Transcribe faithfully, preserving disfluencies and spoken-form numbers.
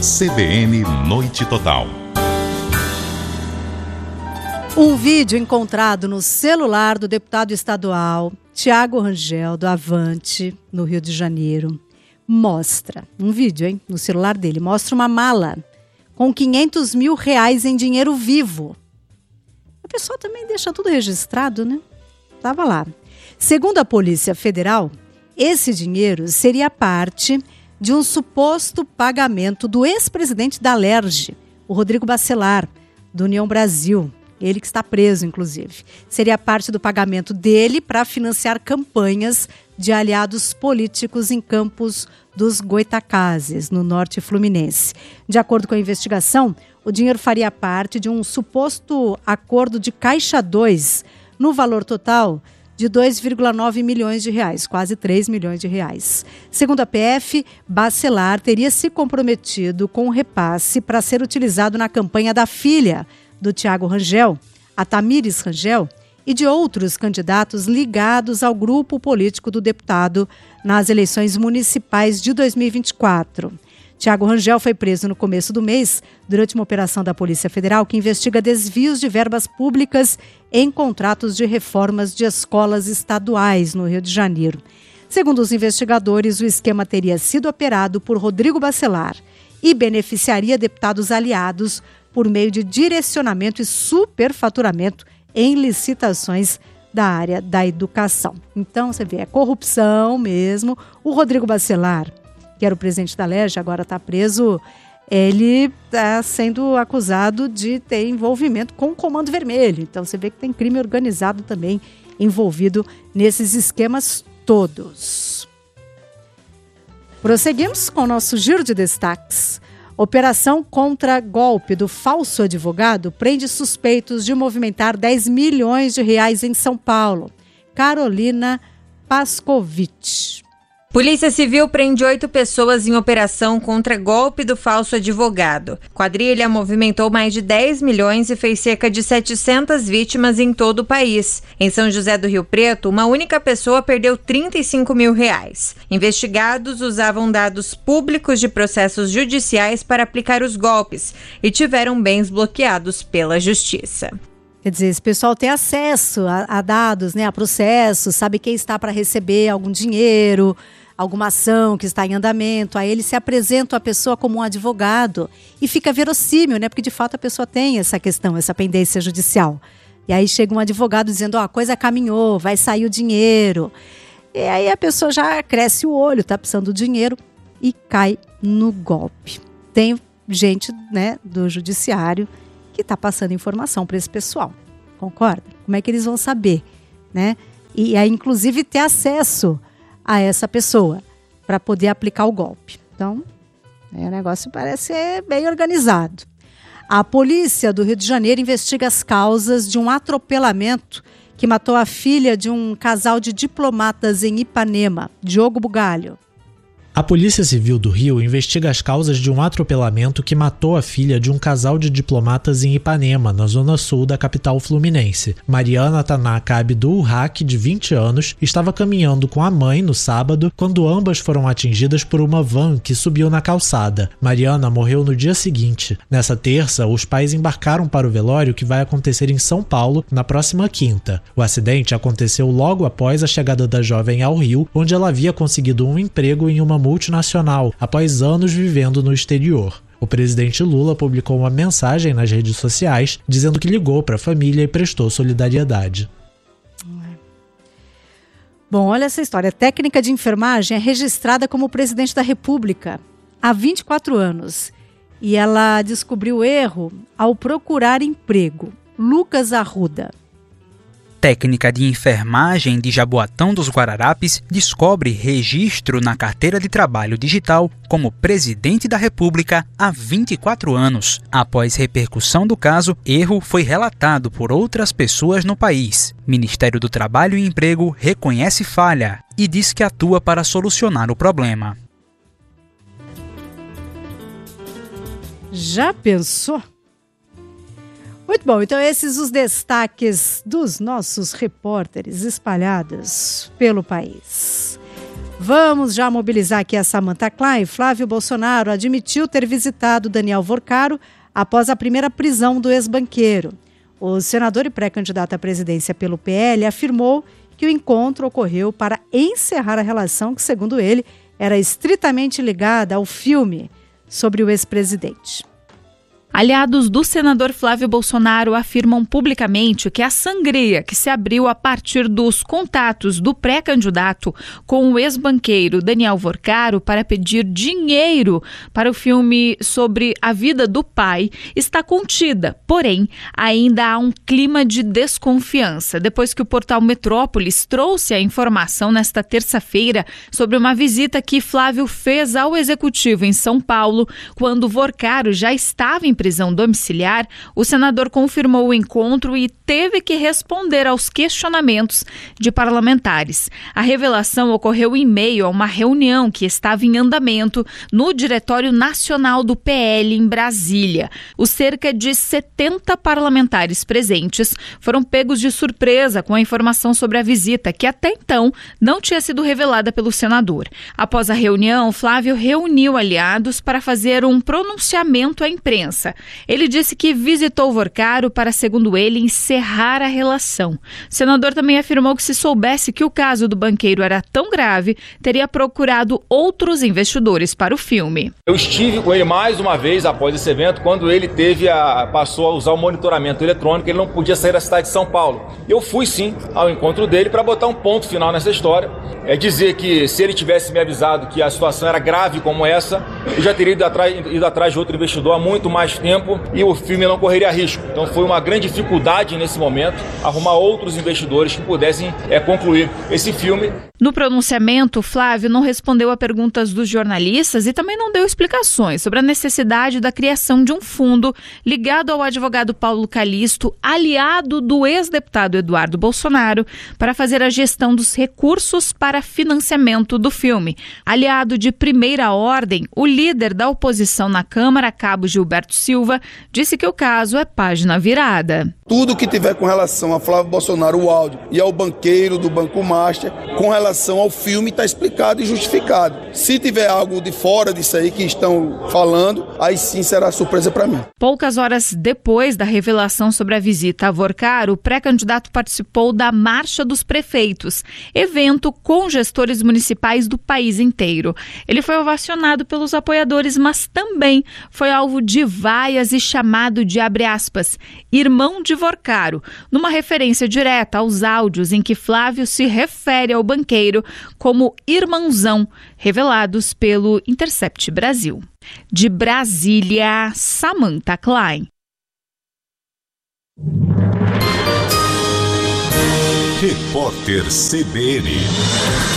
C B N Noite Total. Um vídeo encontrado no celular do deputado estadual Tiago Rangel, do Avante, no Rio de Janeiro, mostra, um vídeo, hein, no celular dele, mostra uma mala com quinhentos mil reais em dinheiro vivo. A pessoa também deixa tudo registrado, né? Tava lá. Segundo a Polícia Federal, esse dinheiro seria parte de um suposto pagamento do ex-presidente da Alerj, o Rodrigo Bacelar, do União Brasil. Ele que está preso, inclusive. Seria parte do pagamento dele para financiar campanhas de aliados políticos em Campos dos Goytacazes, no norte fluminense. De acordo com a investigação, o dinheiro faria parte de um suposto acordo de Caixa dois, no valor total de dois vírgula nove milhões de reais, quase três milhões de reais. Segundo a P F, Bacelar teria se comprometido com o repasse para ser utilizado na campanha da filha do Tiago Rangel, a Tamires Rangel, e de outros candidatos ligados ao grupo político do deputado nas eleições municipais de dois mil e vinte e quatro. Tiago Rangel foi preso no começo do mês durante uma operação da Polícia Federal que investiga desvios de verbas públicas em contratos de reformas de escolas estaduais no Rio de Janeiro. Segundo os investigadores, o esquema teria sido operado por Rodrigo Bacelar e beneficiaria deputados aliados por meio de direcionamento e superfaturamento em licitações da área da educação. Então, você vê, é corrupção mesmo. O Rodrigo Bacelar, que era o presidente da Alerj, agora está preso, ele está sendo acusado de ter envolvimento com o Comando Vermelho. Então, você vê que tem crime organizado também envolvido nesses esquemas todos. Prosseguimos com o nosso giro de destaques. Operação contra golpe do falso advogado prende suspeitos de movimentar dez milhões de reais em São Paulo. Carolina Pascovitch. Polícia Civil prende oito pessoas em operação contra golpe do falso advogado. Quadrilha movimentou mais de dez milhões e fez cerca de setecentas vítimas em todo o país. Em São José do Rio Preto, uma única pessoa perdeu trinta e cinco mil reais. Investigados usavam dados públicos de processos judiciais para aplicar os golpes e tiveram bens bloqueados pela Justiça. Quer dizer, esse pessoal tem acesso a, a dados, né, a processos, sabe quem está para receber algum dinheiro, alguma ação que está em andamento. Aí eles se apresentam a pessoa como um advogado e fica verossímil, né? Porque de fato a pessoa tem essa questão, essa pendência judicial. E aí chega um advogado dizendo, ó, a coisa caminhou, vai sair o dinheiro. E aí a pessoa já cresce o olho, tá precisando do dinheiro e cai no golpe. Tem gente, né, do judiciário que está passando informação para esse pessoal. Concorda? Como é que eles vão saber, né? E aí, inclusive, ter acesso a essa pessoa para poder aplicar o golpe. Então, é, o negócio parece ser bem organizado. A polícia do Rio de Janeiro investiga as causas de um atropelamento que matou a filha de um casal de diplomatas em Ipanema, Diogo Bugalho. A Polícia Civil do Rio investiga as causas de um atropelamento que matou a filha de um casal de diplomatas em Ipanema, na zona sul da capital fluminense. Mariana Tanaka Abdul Haq, de vinte anos, estava caminhando com a mãe no sábado quando ambas foram atingidas por uma van que subiu na calçada. Mariana morreu no dia seguinte. Nessa terça, os pais embarcaram para o velório que vai acontecer em São Paulo na próxima quinta. O acidente aconteceu logo após a chegada da jovem ao Rio, onde ela havia conseguido um emprego em uma multinacional, após anos vivendo no exterior. O presidente Lula publicou uma mensagem nas redes sociais dizendo que ligou para a família e prestou solidariedade. Bom, olha essa história. A técnica de enfermagem é registrada como presidente da República há vinte e quatro anos. E ela descobriu o erro ao procurar emprego. Lucas Arruda. Técnica de enfermagem de Jaboatão dos Guararapes descobre registro na carteira de trabalho digital como presidente da República há vinte e quatro anos. Após repercussão do caso, erro foi relatado por outras pessoas no país. Ministério do Trabalho e Emprego reconhece falha e diz que atua para solucionar o problema. Já pensou? Muito bom, então esses os destaques dos nossos repórteres espalhados pelo país. Vamos já mobilizar aqui a Samantha Klein. Flávio Bolsonaro admitiu ter visitado Daniel Vorcaro após a primeira prisão do ex-banqueiro. O senador e pré-candidato à presidência pelo P L afirmou que o encontro ocorreu para encerrar a relação que, segundo ele, era estritamente ligada ao filme sobre o ex-presidente. Aliados do senador Flávio Bolsonaro afirmam publicamente que a sangria que se abriu a partir dos contatos do pré-candidato com o ex-banqueiro Daniel Vorcaro para pedir dinheiro para o filme sobre a vida do pai está contida, porém, ainda há um clima de desconfiança, depois que o portal Metrópolis trouxe a informação nesta terça-feira sobre uma visita que Flávio fez ao executivo em São Paulo, quando Vorcaro já estava em prisão domiciliar. O senador confirmou o encontro e teve que responder aos questionamentos de parlamentares. A revelação ocorreu em meio a uma reunião que estava em andamento no Diretório Nacional do P L em Brasília. Os cerca de setenta parlamentares presentes foram pegos de surpresa com a informação sobre a visita, que até então não tinha sido revelada pelo senador. Após a reunião, Flávio reuniu aliados para fazer um pronunciamento à imprensa. Ele disse que visitou Vorcaro para, segundo ele, encerrar a relação. O senador também afirmou que, se soubesse que o caso do banqueiro era tão grave, teria procurado outros investidores para o filme. Eu estive com ele mais uma vez após esse evento, quando ele teve a, passou a usar o monitoramento eletrônico, ele não podia sair da cidade de São Paulo. Eu fui sim ao encontro dele para botar um ponto final nessa história. É dizer que, se ele tivesse me avisado que a situação era grave como essa, eu já teria ido atrás, ido atrás de outro investidor há muito mais tempo e o filme não correria risco. Então foi uma grande dificuldade nesse momento arrumar outros investidores que pudessem é, concluir esse filme. No pronunciamento, Flávio não respondeu a perguntas dos jornalistas e também não deu explicações sobre a necessidade da criação de um fundo ligado ao advogado Paulo Calixto, aliado do ex-deputado Eduardo Bolsonaro, para fazer a gestão dos recursos para financiamento do filme. Aliado de primeira ordem, o líder da oposição na Câmara, Cabo Gilberto Silva, disse que o caso é página virada. Tudo que tiver com relação a Flávio Bolsonaro, o áudio, e ao banqueiro do Banco Master, com relação ao filme, está explicado e justificado. Se tiver algo de fora disso aí que estão falando, aí sim será surpresa para mim. Poucas horas depois da revelação sobre a visita a Vorcaro, o pré-candidato participou da Marcha dos Prefeitos, evento com gestores municipais do país inteiro. Ele foi ovacionado pelos apoiadores, mas também foi alvo de vaias e chamado de, abre aspas, irmão de Vorcaro, numa referência direta aos áudios em que Flávio se refere ao banqueiro como irmãozão, revelados pelo Intercept Brasil. De Brasília, Samantha Klein. Repórter C B N.